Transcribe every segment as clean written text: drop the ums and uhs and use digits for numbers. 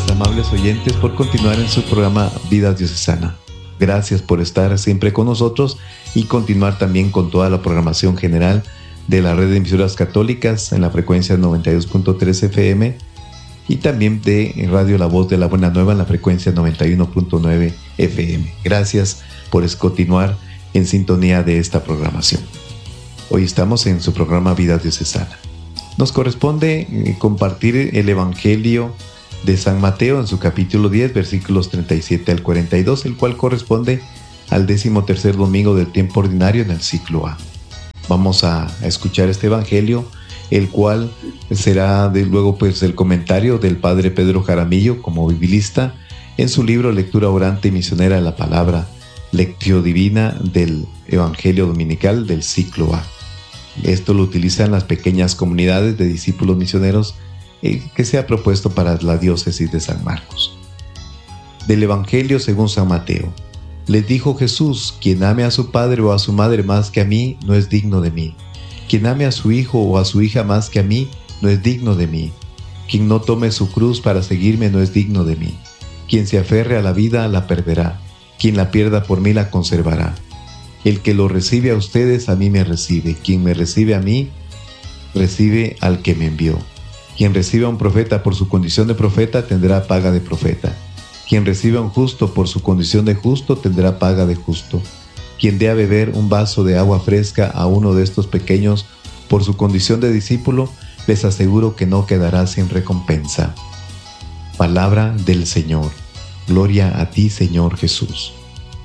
gracias, amables oyentes, por continuar en su programa Vida Diocesana. Gracias por estar siempre con nosotros y continuar también con toda la programación general de la red de emisoras católicas en la frecuencia 92.3 FM y también de Radio La Voz de la Buena Nueva en la frecuencia 91.9 FM. Gracias por continuar en sintonía de esta programación. Hoy estamos en su programa Vida Diocesana. Nos corresponde compartir el Evangelio de San Mateo en su capítulo 10, versículos 37 al 42, el cual corresponde al 13º domingo del tiempo ordinario en el ciclo A. Vamos a escuchar este Evangelio, el cual será luego el comentario del Padre Pedro Jaramillo como biblista en su libro Lectura Orante y Misionera de la Palabra, Lectio Divina del Evangelio Dominical del ciclo A. Esto lo utilizan las pequeñas comunidades de discípulos misioneros que se ha propuesto para la diócesis de San Marcos. Del Evangelio según San Mateo. Les dijo Jesús: quien ame a su padre o a su madre más que a mí, no es digno de mí. Quien ame a su hijo o a su hija más que a mí, no es digno de mí. Quien no tome su cruz para seguirme, no es digno de mí. Quien se aferre a la vida, la perderá. Quien la pierda por mí, la conservará. El que lo recibe a ustedes, a mí me recibe. Quien me recibe a mí, recibe al que me envió. Quien recibe a un profeta por su condición de profeta, tendrá paga de profeta. Quien recibe a un justo por su condición de justo, tendrá paga de justo. Quien dé a beber un vaso de agua fresca a uno de estos pequeños por su condición de discípulo, les aseguro que no quedará sin recompensa. Palabra del Señor. Gloria a ti, Señor Jesús.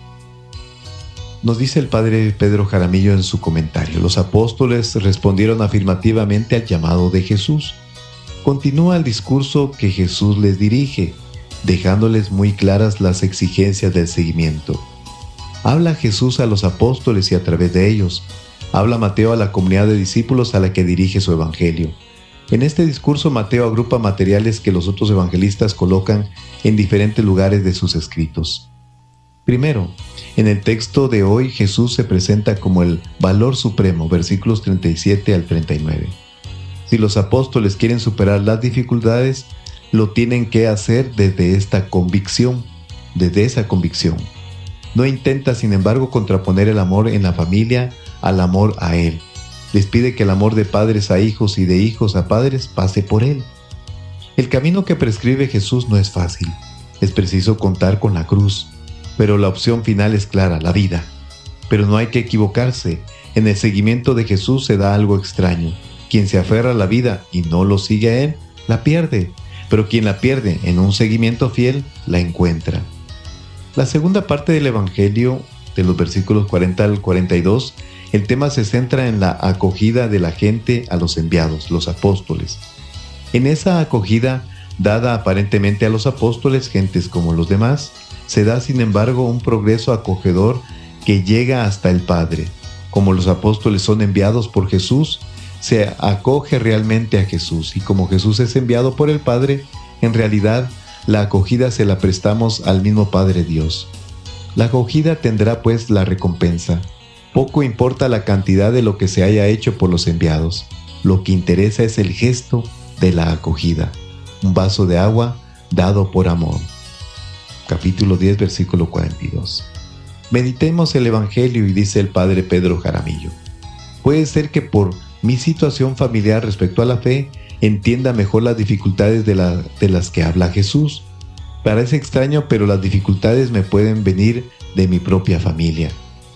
Nos dice el Padre Pedro Jaramillo en su comentario: los apóstoles respondieron afirmativamente al llamado de Jesús. Continúa el discurso que Jesús les dirige, dejándoles muy claras las exigencias del seguimiento. Habla Jesús a los apóstoles y a través de ellos. Habla Mateo a la comunidad de discípulos a la que dirige su evangelio. En este discurso Mateo agrupa materiales que los otros evangelistas colocan en diferentes lugares de sus escritos. Primero, en el texto de hoy Jesús se presenta como el valor supremo, versículos 37 al 39. Si los apóstoles quieren superar las dificultades, lo tienen que hacer desde esa convicción. No intenta, sin embargo, contraponer el amor en la familia al amor a Él. Les pide que el amor de padres a hijos y de hijos a padres pase por Él. El camino que prescribe Jesús no es fácil. Es preciso contar con la cruz. Pero la opción final es clara, la vida. Pero no hay que equivocarse. En el seguimiento de Jesús se da algo extraño. Quien se aferra a la vida y no lo sigue a Él, la pierde. Pero quien la pierde en un seguimiento fiel, la encuentra. La segunda parte del Evangelio, de los versículos 40 al 42, el tema se centra en la acogida de la gente a los enviados, los apóstoles. En esa acogida, dada aparentemente a los apóstoles, gentes como los demás, se da sin embargo un progreso acogedor que llega hasta el Padre. Como los apóstoles son enviados por Jesús, se acoge realmente a Jesús, y como Jesús es enviado por el Padre, en realidad la acogida se la prestamos al mismo Padre Dios. La acogida tendrá pues la recompensa. Poco importa la cantidad de lo que se haya hecho por los enviados. Lo que interesa es el gesto de la acogida. Un vaso de agua dado por amor. Capítulo 10, versículo 42. Meditemos el Evangelio y dice el Padre Pedro Jaramillo: puede ser que por mi situación familiar respecto a la fe entienda mejor las dificultades de las que habla Jesús. Parece extraño, pero las dificultades me pueden venir de mi propia familia.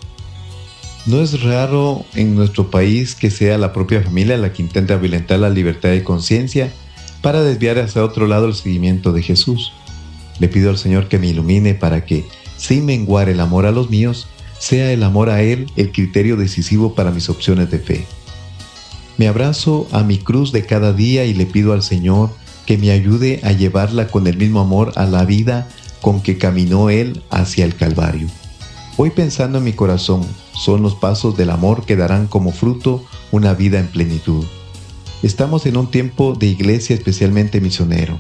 No es raro en nuestro país que sea la propia familia la que intenta violentar la libertad de conciencia para desviar hacia otro lado el seguimiento de Jesús. Le pido al Señor que me ilumine para que, sin menguar el amor a los míos, sea el amor a Él el criterio decisivo para mis opciones de fe. Me abrazo a mi cruz de cada día y le pido al Señor que me ayude a llevarla con el mismo amor a la vida con que caminó Él hacia el Calvario. Voy pensando en mi corazón, son los pasos del amor que darán como fruto una vida en plenitud. Estamos en un tiempo de iglesia especialmente misionero.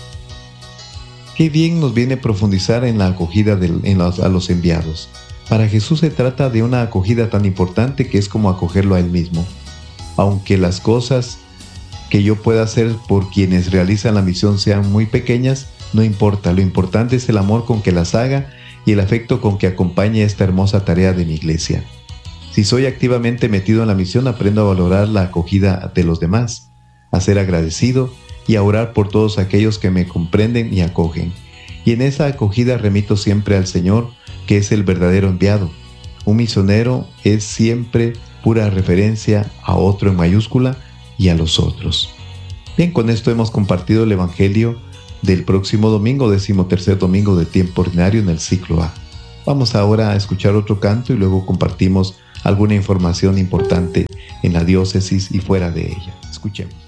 Qué bien nos viene profundizar en la acogida a los enviados. Para Jesús se trata de una acogida tan importante que es como acogerlo a Él mismo. Aunque las cosas que yo pueda hacer por quienes realizan la misión sean muy pequeñas, No importa, lo importante es el amor con que las haga y el afecto con que acompañe esta hermosa tarea de mi iglesia. Si soy activamente metido en la misión, aprendo a valorar la acogida de los demás, a ser agradecido y a orar por todos aquellos que me comprenden y acogen. Y en esa acogida remito siempre al Señor, que es el verdadero enviado. Un misionero es siempre pura referencia a otro en mayúscula y a los otros. Bien, con esto hemos compartido el Evangelio del próximo domingo, 13º domingo de tiempo ordinario en el ciclo A. Vamos ahora a escuchar otro canto y luego compartimos alguna información importante en la diócesis y fuera de ella. Escuchemos.